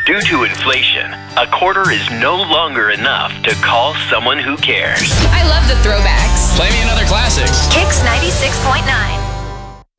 Due to inflation, a quarter is no longer enough to call someone who cares. I love the throwbacks. Play me another classics. Kicks 96.9.